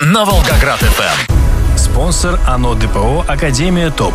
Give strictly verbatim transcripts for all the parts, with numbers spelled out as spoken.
на Волгоград-эф эм. Спонсор АНО ДПО «Академия ТОП».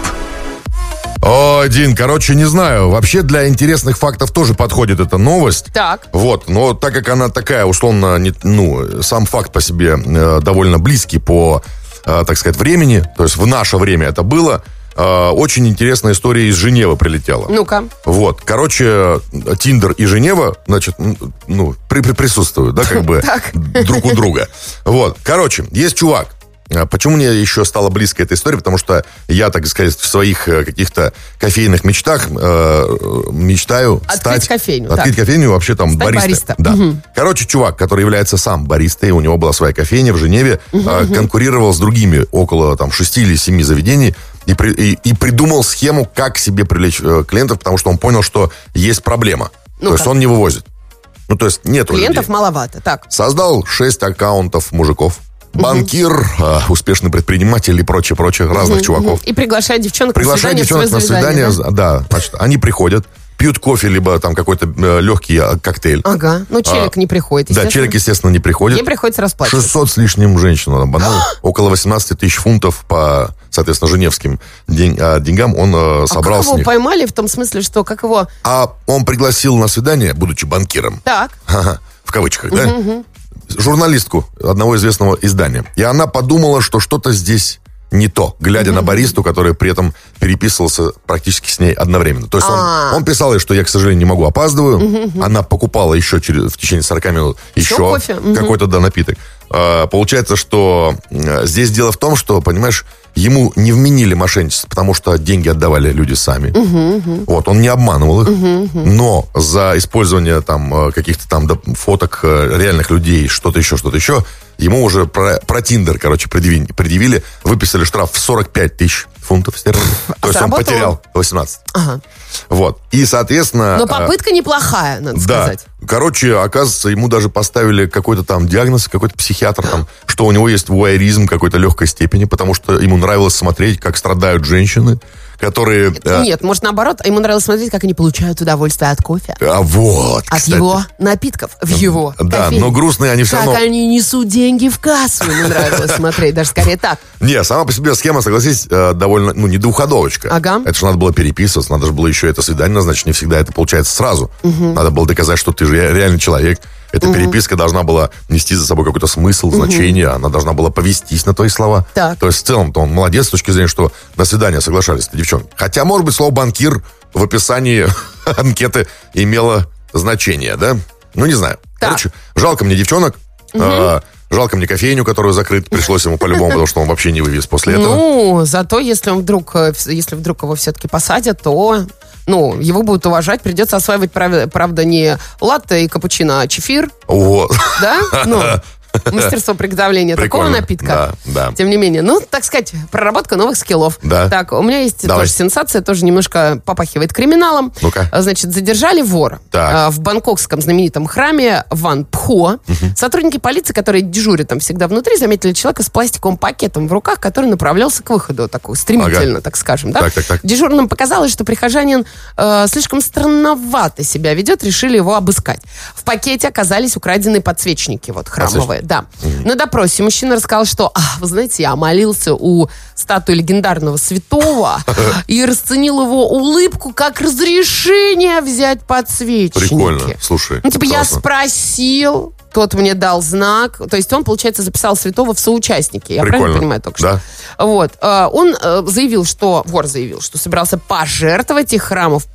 О, Дин, короче, не знаю. Вообще для интересных фактов тоже подходит эта новость. Так. Вот, но так как она такая, условно, не, ну, сам факт по себе э, довольно близкий по, э, так сказать, времени, то есть в наше время это было, э, очень интересная история из Женевы прилетела. Ну-ка. Вот, короче, Тиндер и Женева, значит, ну, при, при, присутствуют, да, как бы друг у друга. Вот, короче, есть чувак. Почему мне еще стала близко эта история? Потому что я, так сказать, в своих каких-то кофейных мечтах э, мечтаю открыть стать... кофейню. Открыть так. кофейню, вообще там стать бариста. бариста. Да. Угу. Короче, чувак, который является сам баристой, у него была своя кофейня в Женеве, угу, э, конкурировал с другими около там шести или семи заведений и, при, и, и придумал схему, как себе привлечь э, клиентов, потому что он понял, что есть проблема. Ну, то есть он не вывозит. Ну, то есть нету клиентов людей. Маловато. Так. Создал шесть аккаунтов мужиков. Банкир, uh-huh. э, успешный предприниматель и прочее-прочее, разных uh-huh, чуваков. И приглашает девчонок приглашает на свидание. Приглашает девчонок на свидание, да? да. Значит, они приходят, пьют кофе, либо там какой-то э, легкий э, коктейль. Ага, ну челик а, не приходит, естественно. Да, челик, естественно, не приходит. Ей приходится расплачиваться. шестьсот с лишним женщин он обманул. около восемнадцать тысяч фунтов по, соответственно, женевским день, э, деньгам он э, собрал а с как них. его поймали в том смысле, что как его... А он пригласил на свидание, будучи банкиром. Так. Ага, в кавычках, да? Угу. Журналистку одного известного издания. И она подумала, что что-то здесь не то, глядя mm-hmm. на баристу, который при этом переписывался практически с ней одновременно. То есть он, он писал ей, что я, к сожалению, не могу, опаздываю. Mm-hmm. Она покупала еще через, в течение сорок минут еще, еще кофе? Mm-hmm. какой-то да, напиток. А, получается, что здесь дело в том, что, понимаешь, ему не вменили мошенничество, потому что деньги отдавали люди сами. Uh-huh, uh-huh. Вот, он не обманывал их, uh-huh, uh-huh. но за использование там каких-то там фоток реальных людей, что-то еще, что-то еще, ему уже про, про Тиндер, короче, предъявили, предъявили, выписали штраф в сорок пять тысяч фунтов стерлингов. То есть он потерял восемнадцать. Ага. Вот. И, соответственно... Но попытка неплохая, надо да. сказать. Короче, оказывается, ему даже поставили какой-то там диагноз, какой-то психиатр там, что у него есть вуайеризм какой-то легкой степени, потому что ему нравилось смотреть, как страдают женщины, которые... Нет, э... может, наоборот, ему нравилось смотреть, как они получают удовольствие от кофе. А вот, От кстати. его напитков в его Да, кофейне. но грустные они все как равно... Как они несут деньги в кассу, ему нравилось смотреть, даже скорее так. Не, сама по себе схема, согласись, довольно, ну, не двуходовочка. Ага. Это же надо было переписываться, надо же было еще это свидание назначить, не всегда это получается сразу. Угу. Надо было доказать, что ты же реальный человек. Эта угу. переписка должна была нести за собой какой-то смысл, угу. значение, она должна была повестись на твои слова. Так. То есть, в целом-то он молодец с точки зрения, что на свидание соглашались девчонки. Хотя, может быть, слово «банкир» в описании анкеты имело значение, да? Ну, не знаю. Так. Короче, жалко мне девчонок. Угу. А, жалко мне кофейню, которую закрыть пришлось ему по-любому, потому что он вообще не вывез после этого. Ну, зато если он вдруг, если вдруг его все-таки посадят, то... Ну, его будут уважать, придется осваивать, правда, не латте и капучино, а чефир. Вот. Да? Ну, мастерство приготовления Прикольно. Такого напитка. Да, да. Тем не менее, ну, так сказать, проработка новых скиллов. Да. Так, у меня есть Давай. тоже сенсация, тоже немножко попахивает криминалом. Ну-ка. Значит, задержали вора так. в бангкокском знаменитом храме Ван Пхо. Угу. Сотрудники полиции, которые дежурят там всегда внутри, заметили человека с пластиковым пакетом в руках, который направлялся к выходу, такой стремительно, ага. так скажем. Да? Так, так, так. Дежурным показалось, что прихожанин э, слишком странновато себя ведет, решили его обыскать. В пакете оказались украденные подсвечники, вот, храмовые. Да. Mm-hmm. На допросе мужчина рассказал, что, а, вы знаете, я молился у статуи легендарного святого и расценил его улыбку как разрешение взять подсвечники. Прикольно, слушай. Ну, типа, я спросил, тот мне дал знак. То есть он, получается, записал святого в соучастники. Я Прикольно. правильно понимаю только что? Да. Вот. Он заявил, что, вор заявил, что собирался пожертвовать их храмов,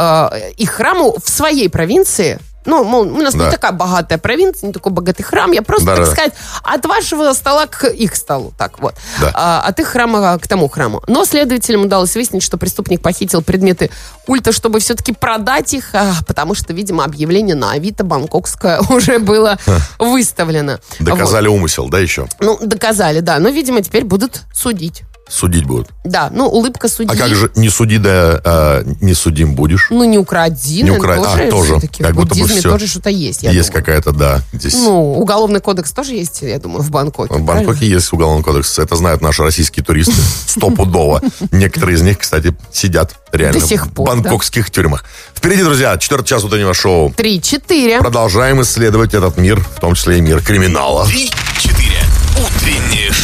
их храму в своей провинции. Ну, мол, у нас да. не такая богатая провинция, не такой богатый храм. Я просто, да, так да. сказать, от вашего стола к их столу. Так вот. Да. А, от их храма к тому храму. Но следователям удалось выяснить, что преступник похитил предметы культа, чтобы все-таки продать их, а, потому что, видимо, объявление на Авито бангкокское уже было Ха. выставлено. Доказали вот. умысел, да, еще? Ну, доказали, да. Но, видимо, теперь будут судить. Судить будут. Да, ну, улыбка судьи. А как же не суди, да а, не судим будешь? Ну, не укради, не укра... тоже, а, тоже. Как в буддизме тоже что-то есть, я Есть думаю. какая-то, да. Здесь... Ну, уголовный кодекс тоже есть, я думаю, в Бангкоке. В Бангкоке правильно? Есть уголовный кодекс. Это знают наши российские туристы. Стопудово. Некоторые из них, кстати, сидят реально до сих пор, в бангкокских да? тюрьмах. Впереди, друзья, четвертый час утреннего шоу. Три-четыре. Продолжаем исследовать этот мир, в том числе и мир криминала. Три-четыре. Утреннее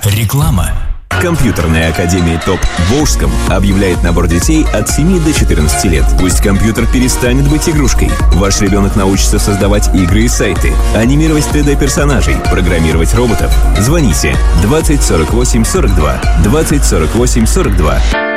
Реклама. Компьютерная академия ТОП в Волжском объявляет набор детей от семи до четырнадцати лет. Пусть компьютер перестанет быть игрушкой. Ваш ребенок научится создавать игры и сайты, анимировать три дэ-персонажей, программировать роботов. Звоните двадцать сорок восемь сорок два, двадцать сорок восемь сорок два.